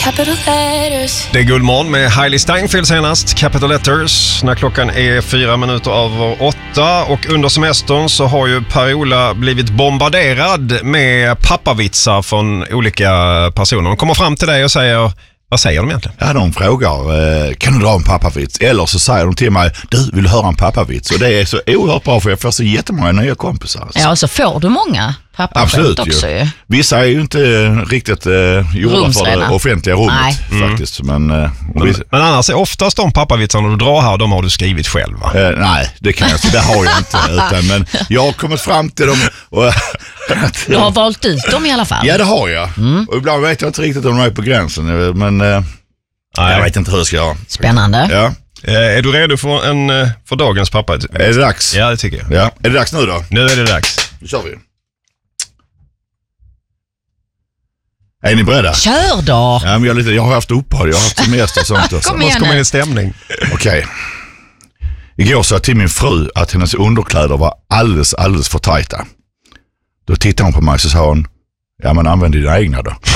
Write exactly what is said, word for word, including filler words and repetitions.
capital letters. Det är Guldmorgon med Hailey Steinfeld senast, Capital Letters, när klockan är fyra minuter över åtta. Och under semestern så har ju Per-Ola blivit bombarderad med pappavitsar från olika personer. De kommer fram till dig och säger, vad säger de egentligen? Ja, de frågar, kan du dra en pappavits? Eller så säger de till mig, du vill höra en pappavits? Och det är så oerhört bra för jag får så jättemånga nya kompisar. Ja, och så får du många pappaskämt också ju. Vissa är ju inte riktigt eh, gjorda för det offentliga rummet mm. faktiskt. Men, eh, men, vissa... men annars är oftast de pappavitsarna du drar här, de har du skrivit själv va? Eh, nej, det kan jag inte, det har jag inte. Utan, men jag har kommit fram till dem. Och, du har valt ut dem i alla fall. Ja, det har jag. Mm. Och ibland vet jag inte riktigt om de är på gränsen. Men eh, jag vet inte hur jag ska göra. Spännande. Ja. Eh, är du redo för, en, för dagens pappa? Är det dags? Ja, det tycker jag. Ja. Är det dags nu då? Nu är det dags. Nu kör vi. Är ni beredda? Kör då! Ja, men jag, lite, jag har haft uppehåll, jag har haft semester och sånt. Och så. Kom igen, komma in i stämning. Okej. Okay. Igår sa jag till min fru att hennes underkläder var alldeles, alldeles för tajta. Då tittade hon på mig och så sa hon, ja men använd dina egna då.